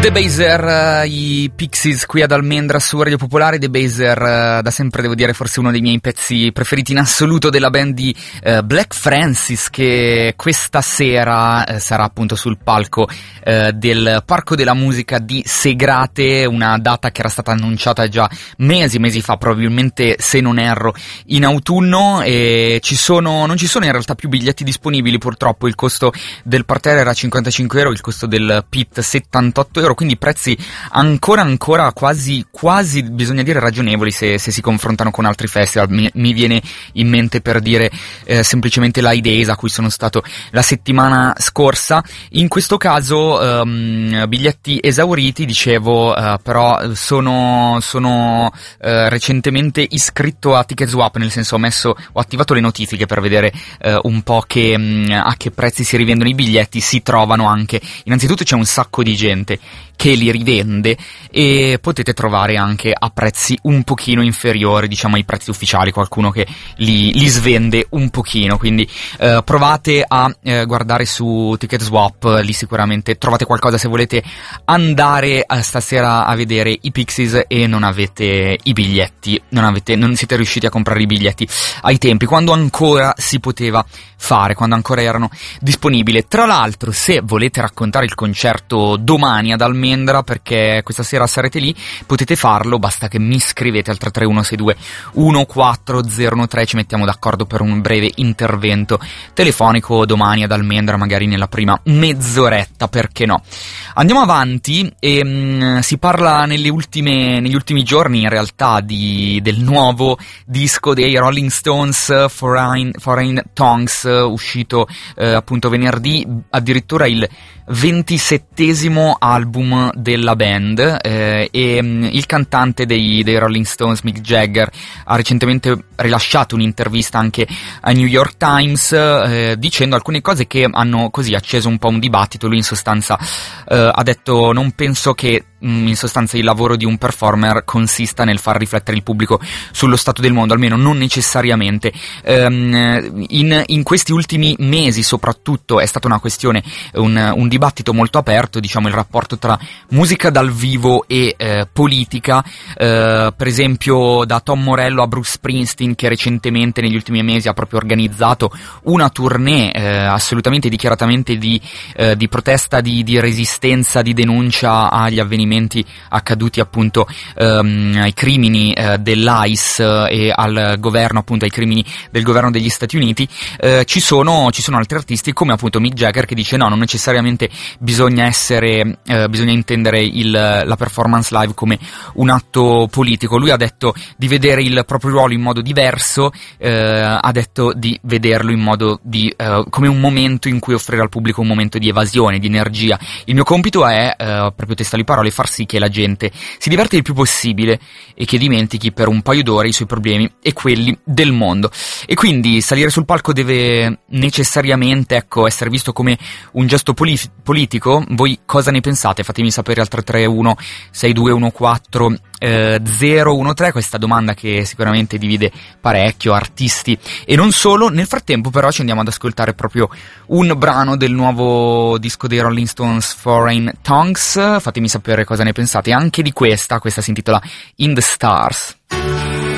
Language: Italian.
The Baser, i Pixies qui ad Almendra su Radio Popolare. The Baser, da sempre devo dire forse uno dei miei pezzi preferiti in assoluto della band di Black Francis, che questa sera sarà appunto sul palco del Parco della Musica di Segrate, una data che era stata annunciata già mesi fa, probabilmente, se non erro, in autunno, e non ci sono in realtà più biglietti disponibili purtroppo. Il costo del parterre era 55 euro, il costo del pit 78 euro, quindi prezzi ancora quasi bisogna dire ragionevoli se si confrontano con altri festival. Mi viene in mente, per dire, semplicemente la Days a cui sono stato la settimana scorsa. In questo caso biglietti esauriti, dicevo, però sono recentemente iscritto a Ticketswap, nel senso ho attivato le notifiche per vedere un po' a che prezzi si rivendono i biglietti. Si trovano anche, innanzitutto c'è un sacco di gente che li rivende, e potete trovare anche a prezzi un pochino inferiori, diciamo, ai prezzi ufficiali, qualcuno che li svende un pochino, quindi provate a guardare su Ticketswap, lì sicuramente trovate qualcosa se volete andare stasera a vedere i Pixies e non avete i biglietti, non siete riusciti a comprare i biglietti ai tempi, quando ancora si poteva fare, quando ancora erano disponibili. Tra l'altro, se volete raccontare il concerto domani ad Almendra, perché questa sera sarete lì, potete farlo, basta che mi scrivete al 33162 14013, ci mettiamo d'accordo per un breve intervento telefonico domani ad Almendra, magari nella prima mezz'oretta, perché no. Andiamo avanti, e si parla negli ultimi giorni in realtà del nuovo disco dei Rolling Stones, Foreign Tongues, uscito appunto venerdì, addirittura il 27esimo album della band, e il cantante dei Rolling Stones, Mick Jagger, ha recentemente rilasciato un'intervista anche a New York Times, dicendo alcune cose che hanno così acceso un po' un dibattito. Lui in sostanza ha detto: non penso che in sostanza il lavoro di un performer consista nel far riflettere il pubblico sullo stato del mondo, almeno non necessariamente. In questi ultimi mesi soprattutto è stata una questione, un dibattito molto aperto, diciamo, il rapporto tra musica dal vivo e politica, per esempio da Tom Morello a Bruce Springsteen, che recentemente negli ultimi mesi ha proprio organizzato una tournée assolutamente dichiaratamente di protesta, di resistenza, di denuncia agli avvenimenti accaduti appunto ai crimini dell'ICE e al governo, appunto ai crimini del governo degli Stati Uniti. Ci sono altri artisti come appunto Mick Jagger, che dice no, non necessariamente bisogna intendere la performance live come un atto politico. Lui ha detto di vedere il proprio ruolo in modo diverso, ha detto di vederlo in modo come un momento in cui offrire al pubblico un momento di evasione, di energia. Il mio compito è, proprio testuali parole, far sì che la gente si diverta il più possibile e che dimentichi per un paio d'ore i suoi problemi e quelli del mondo. E quindi salire sul palco deve necessariamente, essere visto come un gesto politico? Voi cosa ne pensate? Fatemi sapere al 331 6214 013, questa domanda che sicuramente divide parecchio artisti e non solo. Nel frattempo però ci andiamo ad ascoltare proprio un brano del nuovo disco dei Rolling Stones, Foreign Tongues. Fatemi sapere cosa ne pensate anche di questa si intitola In the Stars.